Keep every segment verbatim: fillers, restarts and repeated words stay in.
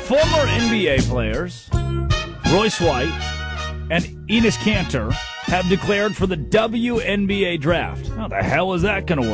Former N B A players Royce White and Enes Kanter have declared for the W N B A draft. How the hell is that going to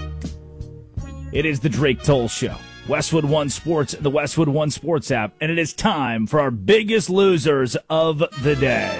work? It is the Drake Toll Show. Westwood One Sports, the Westwood One Sports app, and it is time for our biggest losers of the day.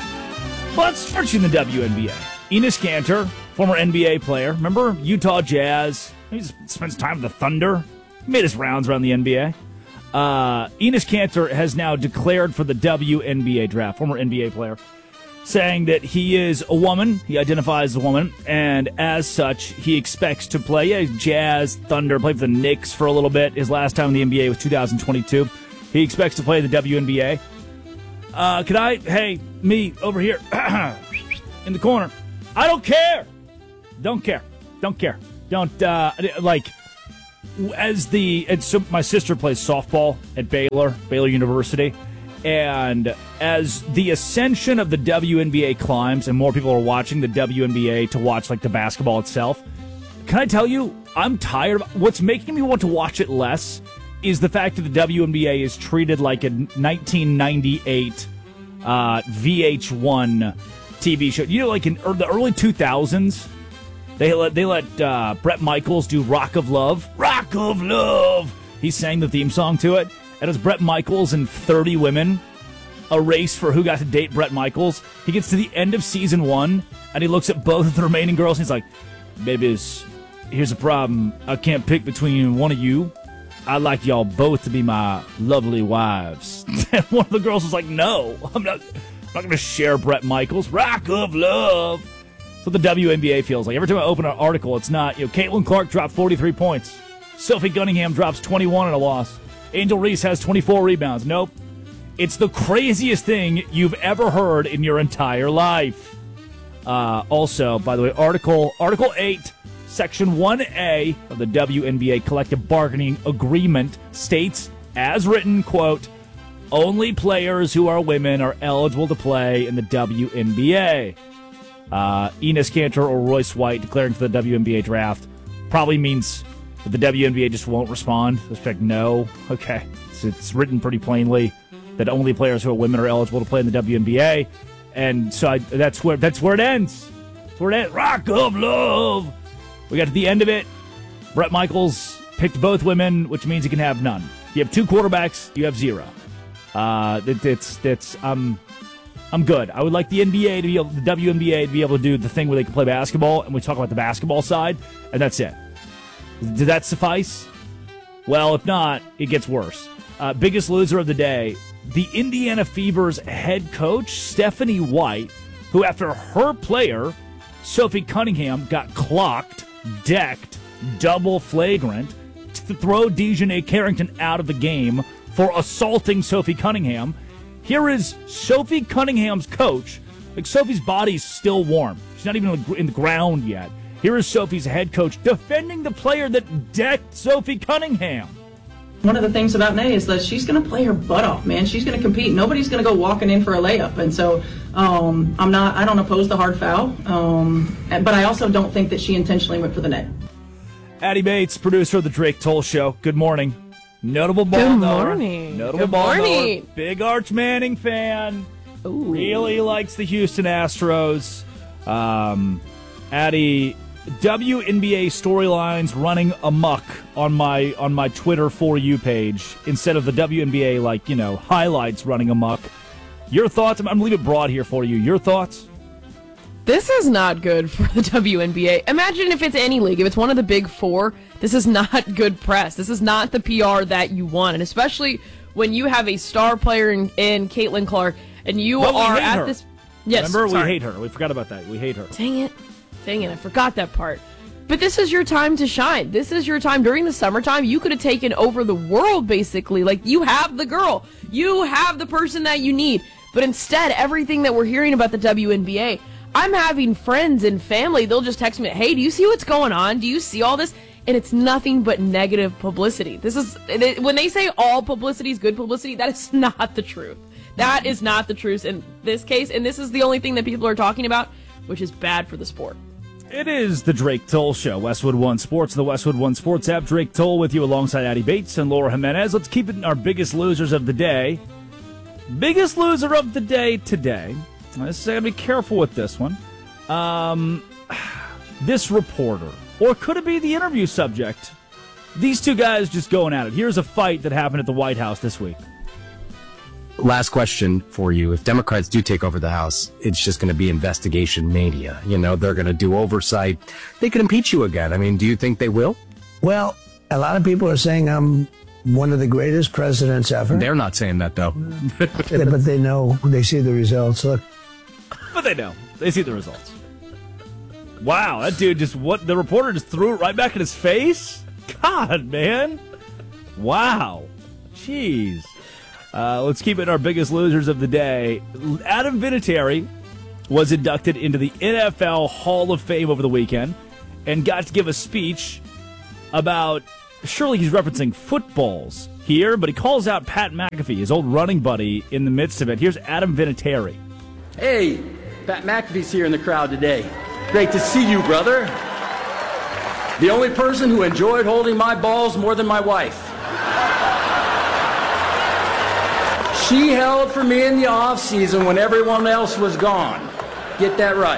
Let's start in the W N B A. Enes Kanter, former N B A player. Remember Utah Jazz? He spends time with the Thunder. He made his rounds around the N B A. Uh, Enes Kanter has now declared for the W N B A draft, former N B A player, saying that he is a woman, he identifies as a woman, and as such, he expects to play yeah, Jazz, Thunder, played for the Knicks for a little bit. His last time in the N B A was two thousand twenty-two. He expects to play the W N B A. Uh, can I, hey, me over here in the corner, I don't care. Don't care. Don't care. Don't, uh, like... As the and so my sister plays softball at Baylor, Baylor University, and as the ascension of the W N B A climbs and more people are watching the W N B A to watch like the basketball itself, can I tell you, I'm tired of what's making me want to watch it less is the fact that the W N B A is treated like a nineteen ninety-eight uh, V H one T V show. You know, like in the early two thousands. They let they let uh, Bret Michaels do "Rock of Love." Rock of Love. He sang the theme song to it, and it was Bret Michaels and thirty women, a race for who got to date Bret Michaels. He gets to the end of season one, and he looks at both of the remaining girls, and he's like, "Babies, here's a problem. I can't pick between one of you. I'd like y'all both to be my lovely wives." And one of the girls was like, "No, I'm not. I'm not going to share Bret Michaels. Rock of Love." That's what the W N B A feels like. Every time I open an article, it's not, you know, Caitlin Clark dropped forty-three points. Sophie Cunningham drops twenty-one in a loss. Angel Reese has twenty-four rebounds. Nope. It's the craziest thing you've ever heard in your entire life. Uh, also, by the way, Article Article eight, Section one A of the W N B A Collective Bargaining Agreement states, as written, quote, only players who are women are eligible to play in the W N B A. Uh, Enes Kanter or Royce White declaring for the W N B A draft probably means that the W N B A just won't respond. It's like, no. Okay. It's, it's written pretty plainly that only players who are women are eligible to play in the W N B A. And so I, that's where that's where it ends. That's where it ends. Rock of Love. We got to the end of it. Bret Michaels picked both women, which means he can have none. You have two quarterbacks, you have zero. Uh, it, it's, it's, um... I'm good. I would like the N B A to be able, the W N B A to be able to do the thing where they can play basketball, and we talk about the basketball side, and that's it. Did that suffice? Well, if not, it gets worse. Uh, biggest loser of the day, the Indiana Fever's head coach, Stephanie White, who after her player, Sophie Cunningham, got clocked, decked, double flagrant, to throw DeJounte Carrington out of the game for assaulting Sophie Cunningham. Here is Sophie Cunningham's coach. Like, Sophie's body's still warm. She's not even in the ground yet. Here is Sophie's head coach defending the player that decked Sophie Cunningham. One of the things about Nay is that she's going to play her butt off, man. She's going to compete. Nobody's going to go walking in for a layup. And so um, I'm not, I don't oppose the hard foul. Um, but I also don't think that she intentionally went for the net. Addie Bates, producer of the Drake Toll Show. Good morning. Notable ball Good knower. morning. Notable Good ball morning. knower. Big Arch Manning fan. Ooh. Really likes the Houston Astros. Um, Addie, W N B A storylines running amok on my on my Twitter For You page instead of the W N B A, like, you know, highlights running amok. Your thoughts? I'm going to leave it broad here for you. Your thoughts? This is not good for the W N B A. Imagine if it's any league, if it's one of the big four, this is not good press. This is not the P R that you want, and especially when you have a star player in, in Caitlin Clark, and you Well, we are hate at her. this... Yes, Remember, sorry. we hate her. We forgot about that. We hate her. Dang it. Dang it, I forgot that part. But this is your time to shine. This is your time. During the summertime, you could have taken over the world, basically. Like, you have the girl. You have the person that you need. But instead, everything that we're hearing about the W N B A... I'm having friends and family, they'll just text me, hey, do you see what's going on? Do you see all this? And it's nothing but negative publicity. This is, when they say all publicity is good publicity, that is not the truth. That is not the truth in this case, and this is the only thing that people are talking about, which is bad for the sport. It is the Drake Toll Show, Westwood One Sports, the Westwood One Sports app. Drake Toll with you alongside Addie Bates and Laura Jimenez. Let's keep it in our biggest losers of the day. Biggest loser of the day today. I gotta be careful with this one. Um, this reporter, or could it be the interview subject? These two guys just going at it. Here's a fight that happened at the White House this week. Last question for you. If Democrats do take over the House, it's just going to be investigation mania. You know, they're going to do oversight. They could impeach you again. I mean, do you think they will? Well, a lot of people are saying I'm one of the greatest presidents ever. They're not saying that, though. Yeah, but they know. They see the results. Look. But they know. They see the results. Wow, that dude just, what, the reporter just threw it right back in his face? God, man. Wow. Jeez. Uh, let's keep it our biggest losers of the day. Adam Vinatieri was inducted into the N F L Hall of Fame over the weekend and got to give a speech about, surely he's referencing footballs here, but he calls out Pat McAfee, his old running buddy, in the midst of it. Here's Adam Vinatieri. Hey, Pat McAfee's here in the crowd today. Great to see you, brother. The only person who enjoyed holding my balls more than my wife. She held for me in the off season when everyone else was gone. Get that right.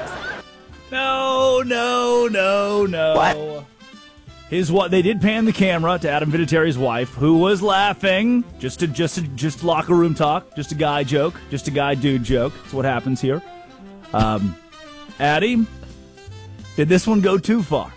No, no, no, no. What? His what? They did pan the camera to Adam Vinatieri's wife, who was laughing. Just a just a, just locker room talk, just a guy joke, just a guy dude joke. That's what happens here. Um, Addie, did this one go too far?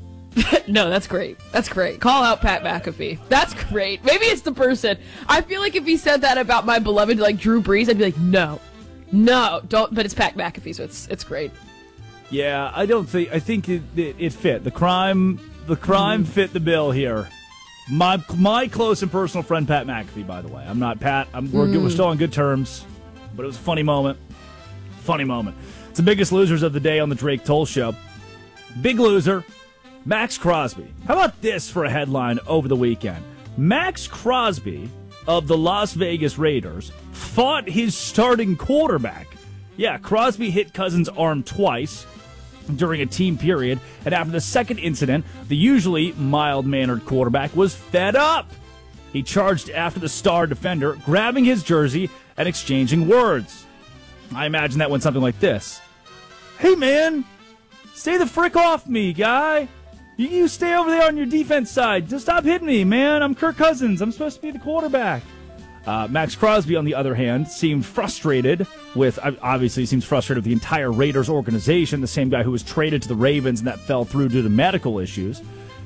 No, that's great. That's great. Call out Pat McAfee. That's great. Maybe it's the person. I feel like if he said that about my beloved, like, Drew Brees, I'd be like, no. No, don't. But it's Pat McAfee, so it's it's great. Yeah, I don't think, I think it, it, it fit. The crime, the crime mm. fit the bill here. My my close and personal friend, Pat McAfee, by the way. I'm not Pat. I'm, we're, mm. we're still on good terms, but it was a funny moment. Funny moment. It's the biggest losers of the day on the Drake Toll Show. Big loser, Max Crosby. How about this for a headline over the weekend? Max Crosby of the Las Vegas Raiders fought his starting quarterback. Yeah, Crosby hit Cousins' arm twice during a team period, and after the second incident, the usually mild-mannered quarterback was fed up. He charged after the star defender, grabbing his jersey and exchanging words. I imagine that went something like this. Hey, man, stay the frick off me, guy. You, you stay over there on your defense side. Just stop hitting me, man. I'm Kirk Cousins. I'm supposed to be the quarterback. Uh, Max Crosby, on the other hand, seemed frustrated with, obviously seems frustrated with the entire Raiders organization, the same guy who was traded to the Ravens and that fell through due to medical issues.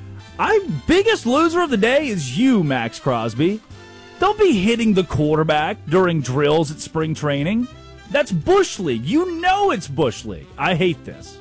I biggest loser of the day is you, Max Crosby. Don't be hitting the quarterback during drills at spring training. That's Bush League. You know it's Bush League. I hate this.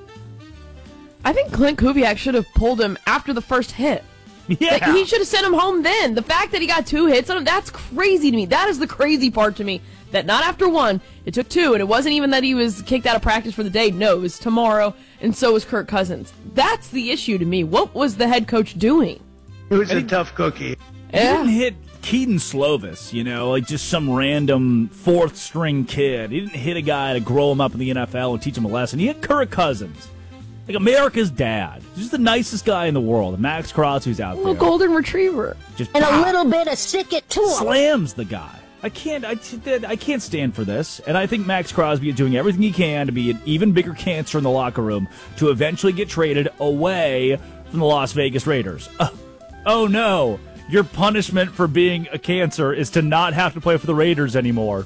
I think Clint Kubiak should have pulled him after the first hit. Yeah. Like, he should have sent him home then. The fact that he got two hits on him, that's crazy to me. That is the crazy part to me. That not after one, it took two, and it wasn't even that he was kicked out of practice for the day. No, it was tomorrow, and so was Kirk Cousins. That's the issue to me. What was the head coach doing? It was and a he, tough cookie. He yeah. didn't hit Keaton Slovis, you know, like just some random fourth-string kid. He didn't hit a guy to grow him up in the N F L and teach him a lesson. He hit Kirk Cousins. Like America's dad. He's just the nicest guy in the world. And Max Crosby's out a little there. golden retriever. Just and pow, a little bit of sick it to him. Slams the guy. I can't I, I can't stand for this. And I think Max Crosby is doing everything he can to be an even bigger cancer in the locker room to eventually get traded away from the Las Vegas Raiders. Uh, oh, no. Your punishment for being a cancer is to not have to play for the Raiders anymore.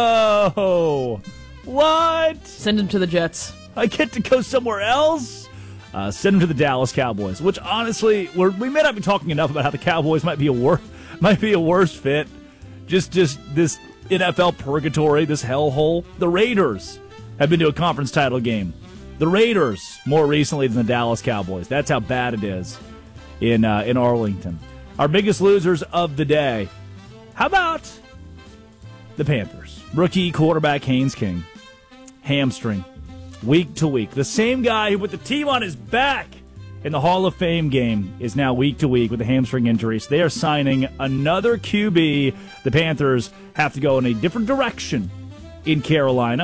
No. What? Send him to the Jets. I get to go somewhere else? Uh, send him to the Dallas Cowboys, which honestly, we're, we may not be talking enough about how the Cowboys might be a wor- might be a worse fit. Just, just this N F L purgatory, this hellhole. The Raiders have been to a conference title game. The Raiders more recently than the Dallas Cowboys. That's how bad it is in uh, in Arlington. Our biggest losers of the day. How about the Panthers? Rookie quarterback Haynes King, hamstring. Week to week. The same guy who put the team on his back in the Hall of Fame game is now week to week with a hamstring injury. So they are signing another Q B. The Panthers have to go in a different direction in Carolina.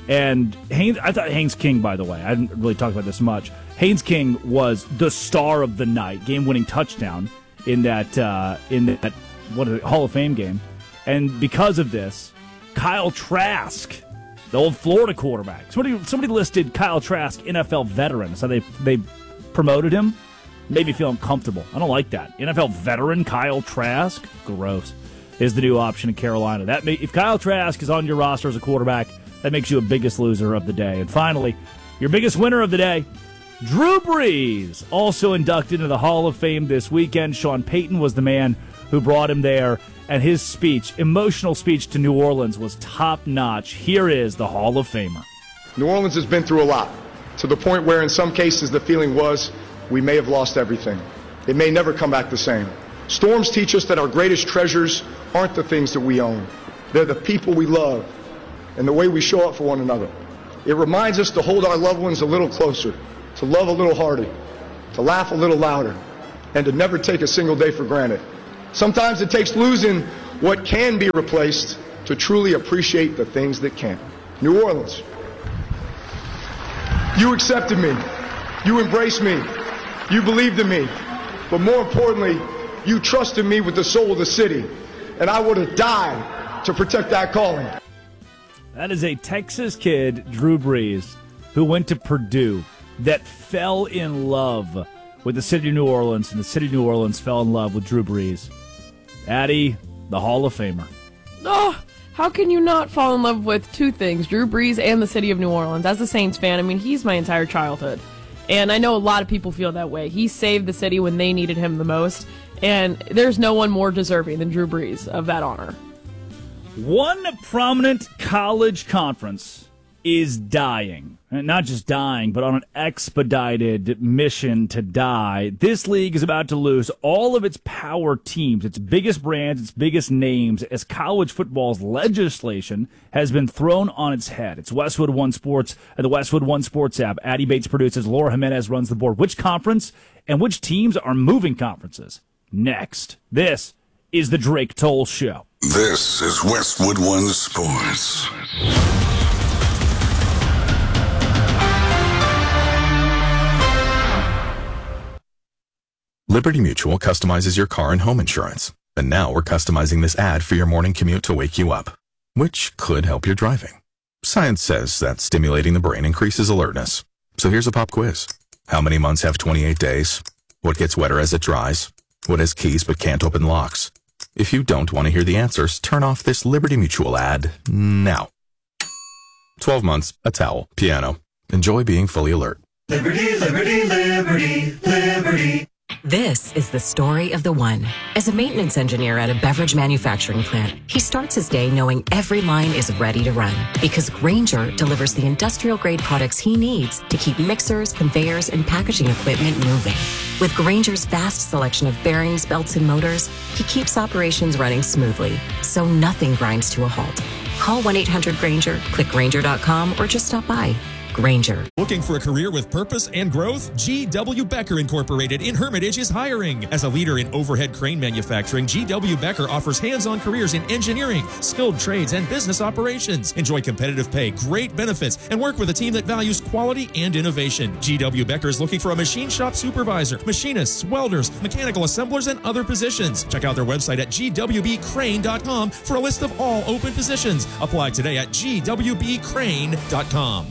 And Haynes, I thought Haynes King, by the way, I didn't really talk about this much. Haynes King was the star of the night, game-winning touchdown in that uh, in that what is it, Hall of Fame game. And because of this, Kyle Trask, the old Florida quarterback, somebody somebody listed Kyle Trask N F L veteran, so they they promoted him. Made me feel uncomfortable. I don't like that. N F L veteran Kyle Trask, gross, is the new option in Carolina. That may, if Kyle Trask is on your roster as a quarterback, that makes you a biggest loser of the day. And finally, your biggest winner of the day, Drew Brees, also inducted into the Hall of Fame this weekend. Sean Payton was the man who brought him there, and his speech, emotional speech to New Orleans, was top-notch. Here is the Hall of Famer. New Orleans has been through a lot, to the point where in some cases the feeling was we may have lost everything. It may never come back the same. Storms teach us that our greatest treasures aren't the things that we own. They're the people we love and the way we show up for one another. It reminds us to hold our loved ones a little closer, to love a little harder, to laugh a little louder, and to never take a single day for granted. Sometimes it takes losing what can be replaced to truly appreciate the things that can't. New Orleans, you accepted me. You embraced me. You believed in me. But more importantly, you trusted me with the soul of the city. And I would have died to protect that calling. That is a Texas kid, Drew Brees, who went to Purdue, that fell in love with the city of New Orleans, and the city of New Orleans fell in love with Drew Brees. Addie, the Hall of Famer. Oh, how can you not fall in love with two things, Drew Brees and the city of New Orleans? As a Saints fan, I mean, he's my entire childhood. And I know a lot of people feel that way. He saved the city when they needed him the most, and there's no one more deserving than Drew Brees of that honor. One prominent college conference is dying. And not just dying, but on an expedited mission to die. This league is about to lose all of its power teams, its biggest brands, its biggest names, as college football's legislation has been thrown on its head. It's Westwood One Sports and the Westwood One Sports app. Addie Bates produces, Laura Jimenez runs the board. Which conference and which teams are moving conferences? Next, this is the Drake Toll Show. This is Westwood One Sports. Liberty Mutual customizes your car and home insurance. And now we're customizing this ad for your morning commute to wake you up, which could help your driving. Science says that stimulating the brain increases alertness. So here's a pop quiz. How many months have twenty-eight days? What gets wetter as it dries? What has keys but can't open locks? If you don't want to hear the answers, turn off this Liberty Mutual ad now. twelve months, a towel, piano. Enjoy being fully alert. Liberty, liberty, liberty, liberty. This is the story of the one. As a maintenance engineer at a beverage manufacturing plant, he starts his day knowing every line is ready to run because Grainger delivers the industrial-grade products he needs to keep mixers, conveyors, and packaging equipment moving. With Grainger's vast selection of bearings, belts, and motors, he keeps operations running smoothly, so nothing grinds to a halt. Call one eight hundred Grainger, click Grainger dot com, or just stop by. Grainger. Looking for a career with purpose and growth? G W. Becker Incorporated in Hermitage is hiring. As a leader in overhead crane manufacturing, G W. Becker offers hands-on careers in engineering, skilled trades, and business operations. Enjoy competitive pay, great benefits, and work with a team that values quality and innovation. G W. Becker is looking for a machine shop supervisor, machinists, welders, mechanical assemblers, and other positions. Check out their website at G W B crane dot com for a list of all open positions. Apply today at G W B crane dot com.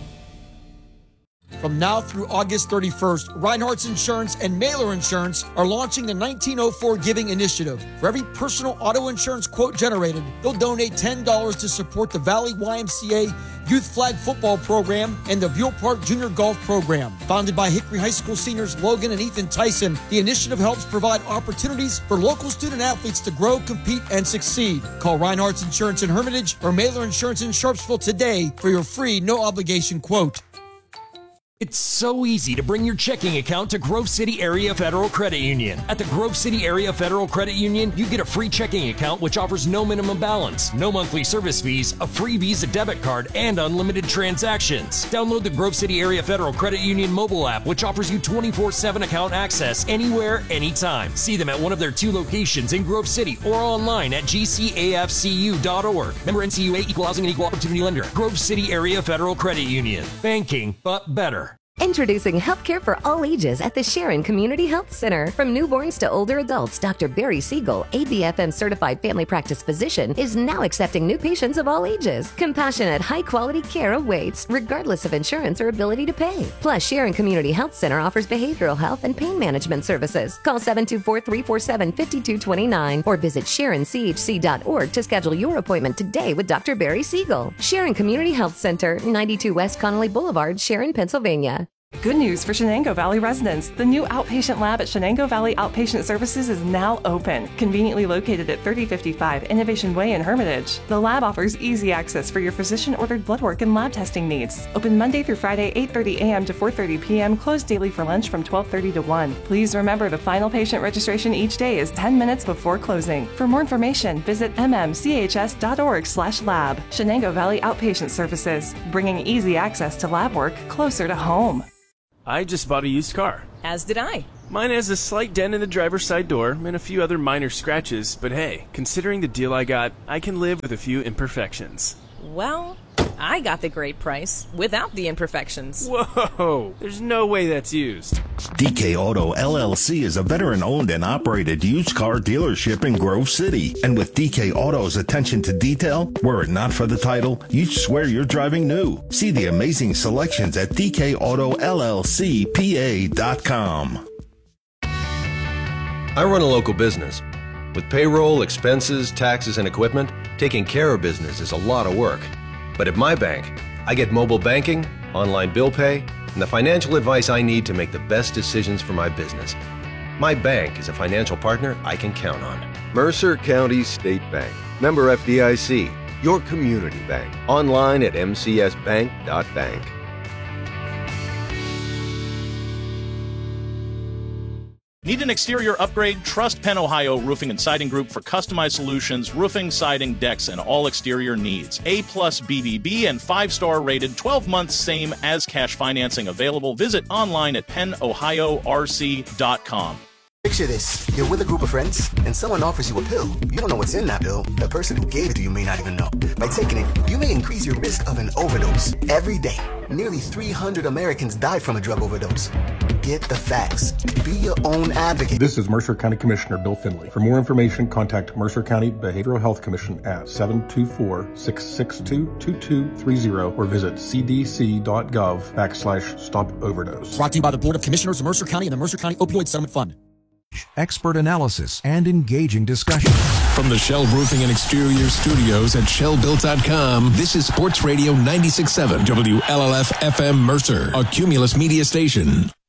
From now through August thirty-first, Reinhardt's Insurance and Mailer Insurance are launching the nineteen oh four Giving Initiative. For every personal auto insurance quote generated, they'll donate ten dollars to support the Valley Y M C A Youth Flag Football Program and the Buell Park Junior Golf Program. Founded by Hickory High School seniors Logan and Ethan Tyson, the initiative helps provide opportunities for local student athletes to grow, compete, and succeed. Call Reinhardt's Insurance in Hermitage or Mailer Insurance in Sharpsville today for your free, no-obligation quote. It's so easy to bring your checking account to Grove City Area Federal Credit Union. At the Grove City Area Federal Credit Union, you get a free checking account which offers no minimum balance, no monthly service fees, a free Visa debit card, and unlimited transactions. Download the Grove City Area Federal Credit Union mobile app, which offers you twenty-four seven account access anywhere, anytime. See them at one of their two locations in Grove City or online at g c a f c u dot org. Member N C U A, Equal Housing and Equal Opportunity Lender. Grove City Area Federal Credit Union. Banking, but better. Introducing healthcare for all ages at the Sharon Community Health Center. From newborns to older adults, Doctor Barry Siegel, A B F M certified family practice physician, is now accepting new patients of all ages. Compassionate, high-quality care awaits, regardless of insurance or ability to pay. Plus, Sharon Community Health Center offers behavioral health and pain management services. Call seven two four, three four seven, five two two nine or visit sharon c h c dot org to schedule your appointment today with Doctor Barry Siegel. Sharon Community Health Center, ninety-two West Connolly Boulevard, Sharon, Pennsylvania. Good news for Shenango Valley residents. The new outpatient lab at Shenango Valley Outpatient Services is now open, conveniently located at thirty fifty-five Innovation Way in Hermitage. The lab offers easy access for your physician-ordered blood work and lab testing needs. Open Monday through Friday, eight thirty a.m. to four thirty p.m., closed daily for lunch from twelve thirty to one. Please remember the final patient registration each day is ten minutes before closing. For more information, visit m m c h s dot org slash lab. Shenango Valley Outpatient Services, bringing easy access to lab work closer to home. I just bought a used car. As did I. Mine has a slight dent in the driver's side door and a few other minor scratches, but hey, considering the deal I got, I can live with a few imperfections. Well, I got the great price without the imperfections. Whoa, there's no way that's used. D K Auto L L C is a veteran-owned and operated used car dealership in Grove City. And with D K Auto's attention to detail, were it not for the title, you'd swear you're driving new. See the amazing selections at d k auto l l c p a dot com. I run a local business. With payroll, expenses, taxes, and equipment, taking care of business is a lot of work. But at my bank, I get mobile banking, online bill pay, and the financial advice I need to make the best decisions for my business. My bank is a financial partner I can count on. Mercer County State Bank. Member F D I C. Your community bank. Online at m c s bank dot bank. Need an exterior upgrade? Trust Penn Ohio Roofing and Siding Group for customized solutions, roofing, siding, decks, and all exterior needs. A-plus B B B and five-star rated, twelve months same as cash financing available. Visit online at penn ohio r c dot com. Picture this. You're with a group of friends, and someone offers you a pill. You don't know what's in that pill. The person who gave it to you may not even know. By taking it, you may increase your risk of an overdose. Every day, nearly three hundred Americans die from a drug overdose. Get the facts. Be your own advocate. This is Mercer County Commissioner Bill Finley. For more information, contact Mercer County Behavioral Health Commission at seven two four, six six two, two two three zero or visit c d c dot gov backslash stop overdose. Brought to you by the Board of Commissioners of Mercer County and the Mercer County Opioid Settlement Fund. Expert analysis and engaging discussion. From the Shell Roofing and Exterior Studios at shell built dot com, this is Sports Radio ninety-six point seven W L L F F M Mercer, a Cumulus media station.